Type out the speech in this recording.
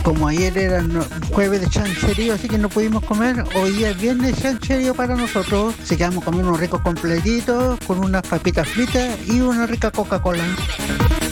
como ayer era jueves de chancherío, así que no pudimos comer, hoy día es viernes de chancherío para nosotros, así que vamos a comer unos ricos completitos con unas papitas fritas y una rica Coca-Cola.